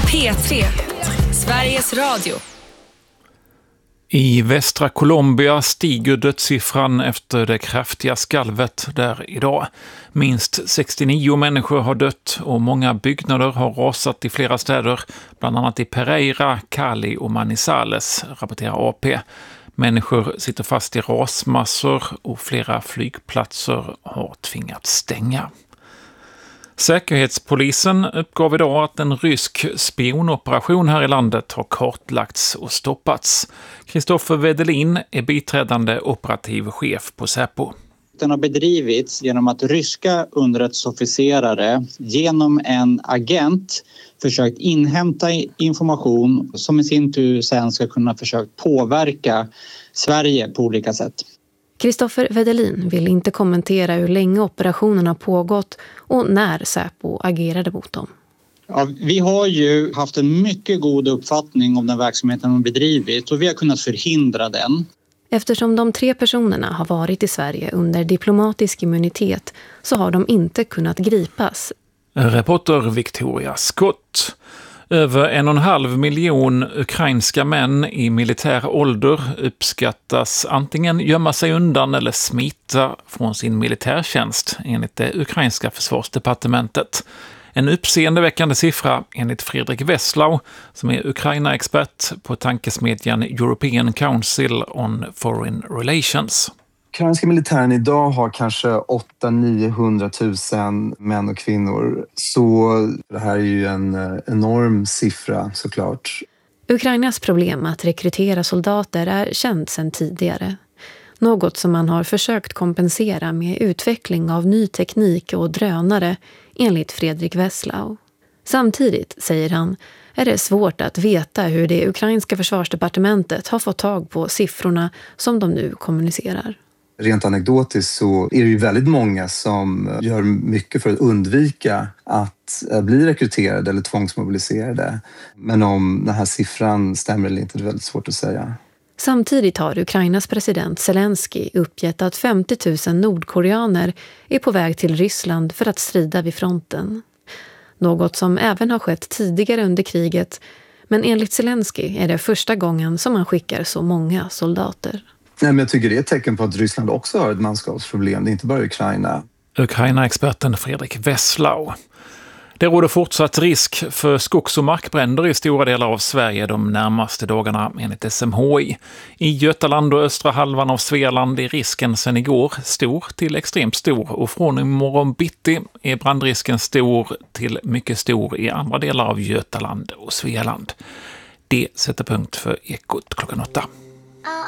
P3, Sveriges Radio. I västra Colombia stiger dödssiffran efter det kraftiga skalvet där idag. Minst 69 människor har dött och många byggnader har rasat i flera städer, bland annat i Pereira, Cali och Manizales, rapporterar AP. Människor sitter fast i rasmassor och flera flygplatser har tvingats stänga. Säkerhetspolisen uppgav idag att en rysk spionoperation här i landet har kartlagts och stoppats. Kristoffer Wedelin är biträdande operativ chef på Säpo. Den har bedrivits genom att ryska underrättelseofficerare genom en agent försökt inhämta information som i sin tur sen ska kunna försöka påverka Sverige på olika sätt. Kristoffer Wedelin vill inte kommentera hur länge operationen har pågått och när Säpo agerade mot dem. Ja, vi har ju haft en mycket god uppfattning om den verksamheten de bedrivit och vi har kunnat förhindra den. Eftersom de 3 personerna har varit i Sverige under diplomatisk immunitet så har de inte kunnat gripas. Reporter Victoria Scott. Över 1,5 miljon ukrainska män i militär ålder uppskattas antingen gömma sig undan eller smita från sin militärtjänst enligt det ukrainska försvarsdepartementet. En uppseendeväckande siffra enligt Fredrik Wesslau som är Ukraina-expert på tankesmedjan European Council on Foreign Relations. Ukrainska militären idag har kanske 800-900 000 män och kvinnor. Så det här är ju en enorm siffra såklart. Ukrainas problem att rekrytera soldater är känt sedan tidigare. Något som man har försökt kompensera med utveckling av ny teknik och drönare enligt Fredrik Wesslau. Samtidigt, säger han, är det svårt att veta hur det ukrainska försvarsdepartementet har fått tag på siffrorna som de nu kommunicerar. Rent anekdotiskt så är det ju väldigt många som gör mycket för att undvika att bli rekryterade eller tvångsmobiliserade. Men om den här siffran stämmer eller inte, det är väldigt svårt att säga. Samtidigt har Ukrainas president Zelensky uppgett att 50 000 nordkoreaner är på väg till Ryssland för att strida vid fronten. Något som även har skett tidigare under kriget, men enligt Zelensky är det första gången som man skickar så många soldater. Nej, men jag tycker det är ett tecken på att Ryssland också har ett manskapsproblem. Det är inte bara Ukraina. Ukraina-experten Fredrik Wesslau. Det råder fortsatt risk för skogs- och markbränder i stora delar av Sverige de närmaste dagarna enligt SMHI. I Götaland och östra halvan av Svealand är risken sedan igår stor till extremt stor och från imorgon bitti är brandrisken stor till mycket stor i andra delar av Götaland och Svealand. Det sätter punkt för Ekot klockan 8.